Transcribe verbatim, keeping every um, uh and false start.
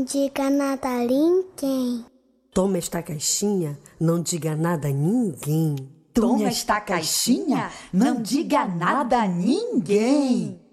diga nada a ninguém. Toma esta caixinha, não diga nada a ninguém. Toma esta caixinha, não diga nada a ninguém.